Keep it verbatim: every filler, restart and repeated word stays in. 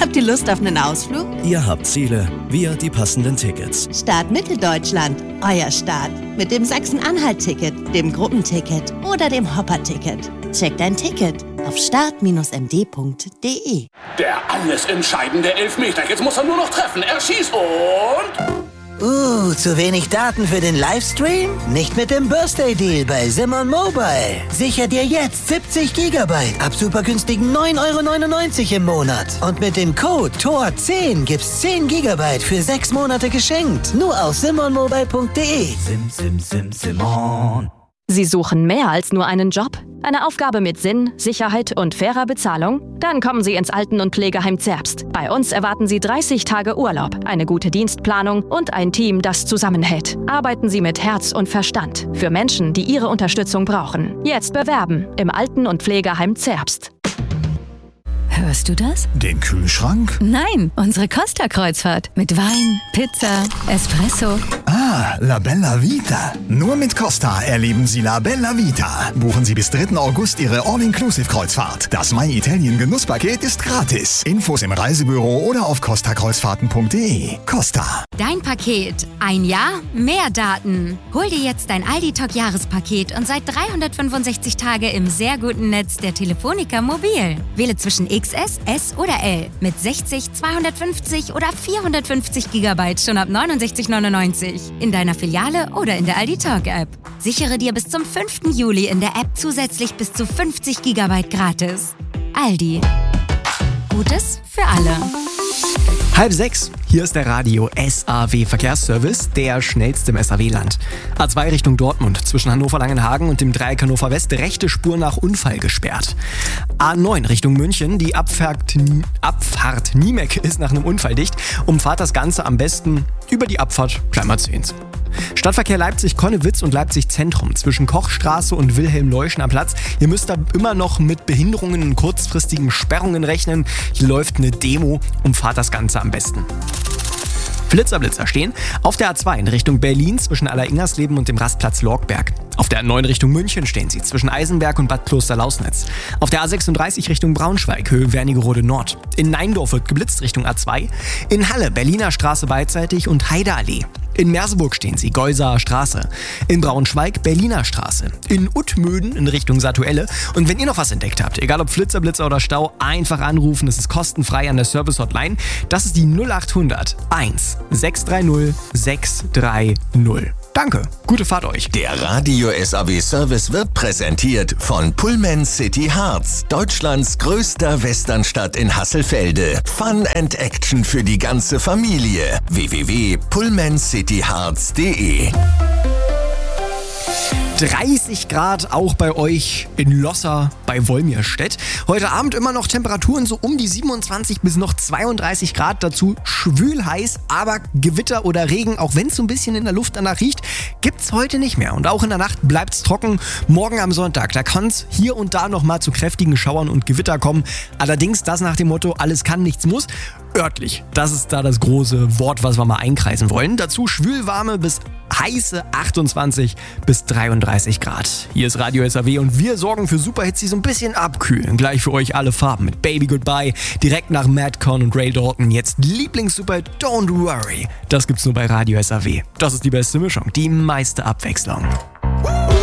Habt ihr Lust auf einen Ausflug? Ihr habt Ziele, wir die passenden Tickets. Start Mitteldeutschland, euer Start. Mit dem Sachsen-Anhalt-Ticket, dem Gruppenticket oder dem Hopper-Ticket. Checkt ein Ticket auf start Bindestrich m d punkt d e. Der alles entscheidende Elfmeter. Jetzt muss er nur noch treffen. Er schießt und... Uh, zu wenig Daten für den Livestream? Nicht mit dem Birthday-Deal bei Simon Mobile. Sicher dir jetzt siebzig Gigabyte ab super günstigen neun Euro neunundneunzig im Monat. Und mit dem Code T O R zehn gibt's zehn Gigabyte für sechs Monate geschenkt. Nur auf simon mobile punkt d e. Sim, sim, sim, Simon. Sie suchen mehr als nur einen Job? Eine Aufgabe mit Sinn, Sicherheit und fairer Bezahlung? Dann kommen Sie ins Alten- und Pflegeheim Zerbst. Bei uns erwarten Sie dreißig Tage Urlaub, eine gute Dienstplanung und ein Team, das zusammenhält. Arbeiten Sie mit Herz und Verstand für Menschen, die Ihre Unterstützung brauchen. Jetzt bewerben im Alten- und Pflegeheim Zerbst. Hörst du das? Den Kühlschrank? Nein, unsere Costa-Kreuzfahrt. Mit Wein, Pizza, Espresso. Ah, La Bella Vita. Nur mit Costa erleben Sie La Bella Vita. Buchen Sie bis dritten August Ihre All-Inclusive-Kreuzfahrt. Das My Italien Genusspaket ist gratis. Infos im Reisebüro oder auf costa kreuzfahrten punkt d e. Costa. Dein Paket. Ein Jahr, mehr Daten. Hol dir jetzt dein Aldi-Talk-Jahrespaket und seit dreihundertfünfundsechzig Tage im sehr guten Netz der Telefonica Mobil. Wähle zwischen X S, S oder L mit sechzig, zweihundertfünfzig oder vierhundertfünfzig Gigabyte schon ab neunundsechzig neunundneunzig in deiner Filiale oder in der Aldi Talk App. Sichere dir bis zum fünften Juli in der App zusätzlich bis zu fünfzig Gigabyte gratis. Aldi. Gutes für alle. Halb sechs, hier ist der Radio S A W Verkehrsservice, der schnellste im S A W-Land. A zwei Richtung Dortmund, zwischen Hannover-Langenhagen und dem Dreieck Hannover West, rechte Spur nach Unfall gesperrt. A neun Richtung München, die Abfahrt, Abfahrt Niemek ist nach einem Unfall dicht. Umfahrt das Ganze am besten über die Abfahrt Kleinmarzehns. Stadtverkehr Leipzig-Konnewitz und Leipzig-Zentrum zwischen Kochstraße und Wilhelm-Leuschner Platz. Ihr müsst da immer noch mit Behinderungen und kurzfristigen Sperrungen rechnen. Hier läuft eine Demo, umfahrt das Ganze am besten. Blitzerblitzer stehen auf der A zwei in Richtung Berlin zwischen Aller-Ingersleben und dem Rastplatz Lorgberg. Auf der A neun Richtung München stehen sie zwischen Eisenberg und Bad Kloster-Lausnitz. Auf der A sechsunddreißig Richtung Braunschweig, Höhe Wernigerode Nord. In Neindorf wird geblitzt Richtung A zwei. In Halle, Berliner Straße beidseitig und Heideallee. In Merseburg stehen sie, Geusaer Straße. In Braunschweig, Berliner Straße. In Uttmöden in Richtung Satuelle. Und wenn ihr noch was entdeckt habt, egal ob Flitzer, Blitzer oder Stau, einfach anrufen. Es ist kostenfrei an der Service-Hotline. Das ist die null acht hundert eins sechs drei null sechs drei null. Danke, gute Fahrt euch. Der Radio S A W Service wird präsentiert von Pullman City Harz, Deutschlands größter Westernstadt in Hasselfelde. Fun and Action für die ganze Familie. w w w punkt pullman city harz punkt d e. dreißig Grad auch bei euch in Losser bei Wolmirstedt. Heute Abend immer noch Temperaturen so um die siebenundzwanzig bis noch zweiunddreißig Grad. Dazu schwül heiß, aber Gewitter oder Regen, auch wenn es so ein bisschen in der Luft danach riecht, gibt's heute nicht mehr. Und auch in der Nacht bleibt's trocken. Morgen am Sonntag, da kann's hier und da nochmal zu kräftigen Schauern und Gewitter kommen. Allerdings das nach dem Motto, alles kann, nichts muss. Örtlich, das ist da das große Wort, was wir mal einkreisen wollen. Dazu schwülwarme bis heiße achtundzwanzig bis dreiunddreißig Grad. Hier ist Radio S A W und wir sorgen für Superhits, die so ein bisschen abkühlen. Gleich für euch alle Farben mit Baby Goodbye, direkt nach Madcon und Ray Dalton. Jetzt Lieblingssuperhit Don't Worry. Das gibt's nur bei Radio S A W. Das ist die beste Mischung, die meiste Abwechslung.